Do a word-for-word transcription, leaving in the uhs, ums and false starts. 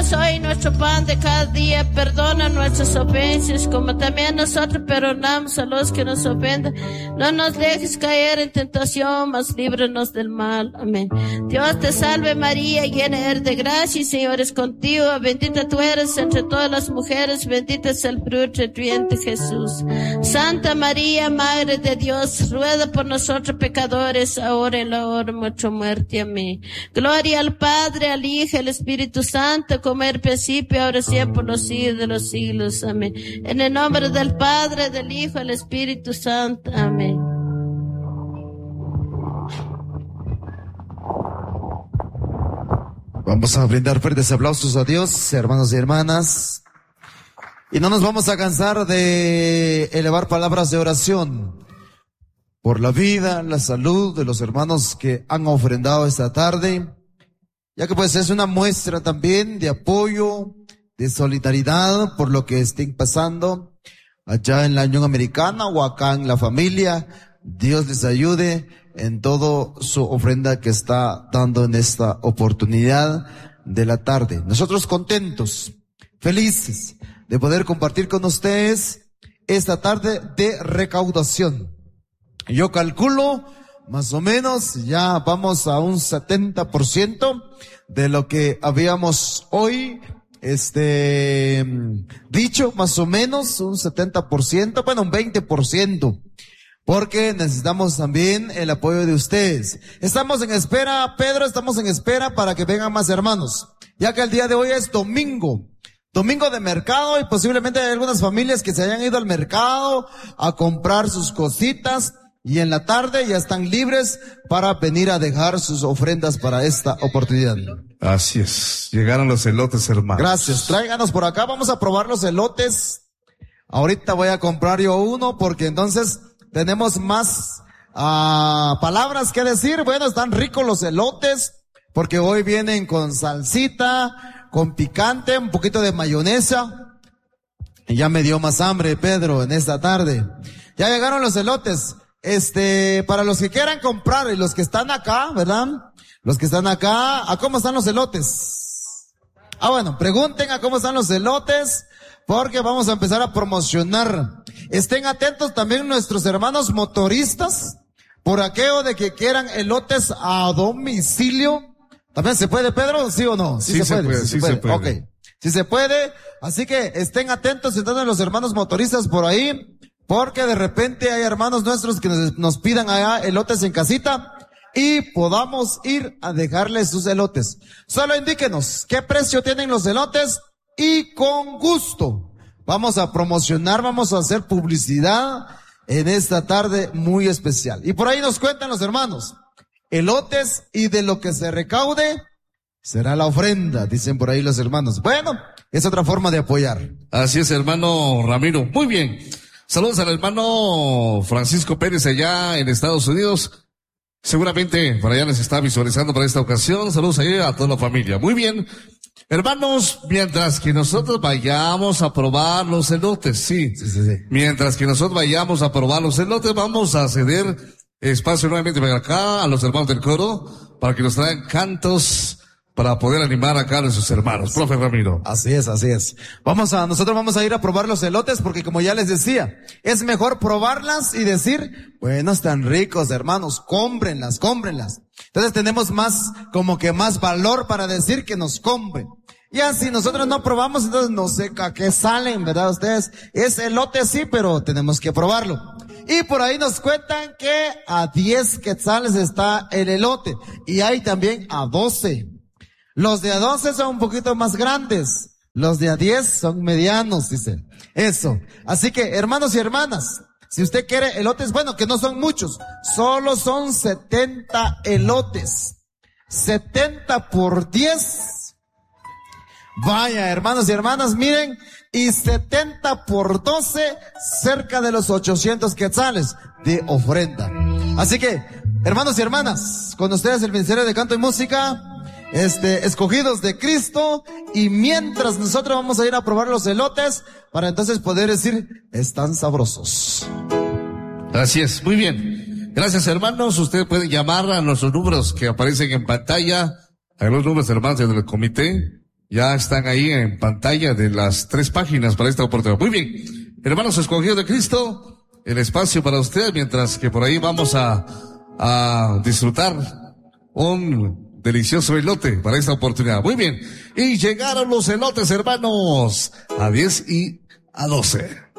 Danos hoy nuestro pan de cada día, perdona nuestras ofensas, como también nosotros perdonamos a los que nos ofenden. No nos dejes caer en tentación, mas líbranos del mal. Amén. Dios te salve María, llena eres de gracia, y Señor es contigo. Bendita tú eres entre todas las mujeres, bendito es el fruto de tu vientre Jesús. Santa María, Madre de Dios, ruega por nosotros pecadores, ahora y en la hora de nuestra muerte. Amén. Gloria al Padre, al Hijo, al Espíritu Santo, como era al principio, ahora y siempre, por los siglos de los siglos. Amén. En el nombre del Padre, del Hijo, del Espíritu Santo. Amén. Vamos a brindar fuertes aplausos a Dios, hermanos y hermanas. Y no nos vamos a cansar de elevar palabras de oración por la vida, la salud de los hermanos que han ofrendado esta tarde, ya que pues es una muestra también de apoyo, de solidaridad por lo que estén pasando allá en la Unión Americana o acá en la familia. Dios les ayude en todo su ofrenda que está dando en esta oportunidad de la tarde. Nosotros contentos, felices de poder compartir con ustedes esta tarde de recaudación. Yo calculo más o menos ya vamos a un setenta por ciento de lo que habíamos hoy este dicho, más o menos un setenta por ciento, bueno, un veinte por ciento. Porque necesitamos también el apoyo de ustedes. Estamos en espera, Pedro, estamos en espera para que vengan más hermanos, ya que el día de hoy es domingo, domingo de mercado, y posiblemente hay algunas familias que se hayan ido al mercado a comprar sus cositas, y en la tarde ya están libres para venir a dejar sus ofrendas para esta oportunidad. Así es, llegaron los elotes, hermanos. Gracias, tráiganos por acá, vamos a probar los elotes. Ahorita voy a comprar yo uno, porque entonces tenemos más uh, palabras que decir. Bueno, están ricos los elotes, porque hoy vienen con salsita, con picante, un poquito de mayonesa. Y ya me dio más hambre, Pedro, en esta tarde. Ya llegaron los elotes. Este, para los que quieran comprar y los que están acá, ¿verdad? Los que están acá, ¿a cómo están los elotes? Ah, bueno, pregunten a cómo están los elotes, porque vamos a empezar a promocionar. Estén atentos también nuestros hermanos motoristas, por aquello de que quieran elotes a domicilio. ¿También se puede, Pedro? ¿Sí o no? Sí, sí se, se puede, sí, sí se puede. Se puede. Ok, sí se puede. Así que estén atentos entonces los hermanos motoristas por ahí, porque de repente hay hermanos nuestros que nos, nos pidan allá elotes en casita y podamos ir a dejarles sus elotes. Solo indíquenos qué precio tienen los elotes y con gusto vamos a promocionar, vamos a hacer publicidad en esta tarde muy especial. Y por ahí nos cuentan los hermanos, elotes, y de lo que se recaude será la ofrenda, dicen por ahí los hermanos. Bueno, es otra forma de apoyar. Así es, hermano Ramiro. Muy bien. Saludos al hermano Francisco Pérez allá en Estados Unidos. Seguramente por allá les está visualizando para esta ocasión. Saludos allá a toda la familia. Muy bien. Hermanos, mientras que nosotros vayamos a probar los elotes, sí, sí, sí, sí. Mientras que nosotros vayamos a probar los elotes, vamos a ceder espacio nuevamente para acá a los hermanos del coro para que nos traigan cantos para poder animar acá a nuestros hermanos. Profe Ramiro. Así es, así es. Vamos a, nosotros vamos a ir a probar los elotes, porque como ya les decía, es mejor probarlas y decir, bueno, están ricos, hermanos, cómprenlas, cómprenlas. Entonces tenemos más, como que más valor para decir que nos compren. Ya si nosotros no probamos, entonces no sé a qué salen, ¿verdad ustedes? Es elote sí, pero tenemos que probarlo. Y por ahí nos cuentan que a diez quetzales está el elote, y hay también a doce. Los de a doce son un poquito más grandes, los de a diez son medianos, dicen. Eso. Así que, hermanos y hermanas, si usted quiere elotes, bueno, que no son muchos, solo son setenta elotes. setenta por diez. Vaya, hermanos y hermanas, miren, y setenta por doce, cerca de los ochocientos quetzales de ofrenda. Así que, hermanos y hermanas, con ustedes el Ministerio de Canto y Música, Este, escogidos de Cristo, y mientras nosotros vamos a ir a probar los elotes, para entonces poder decir, están sabrosos. Así es, muy bien. Gracias, hermanos. Ustedes pueden llamar a nuestros números que aparecen en pantalla, a los números hermanos del comité, Ya están ahí en pantalla de las tres páginas para esta oportunidad. Muy bien. Hermanos escogidos de Cristo, el espacio para ustedes, mientras que por ahí vamos a, a disfrutar un delicioso elote para esta oportunidad. Muy bien. Y llegaron los elotes, hermanos, a diez y a doce.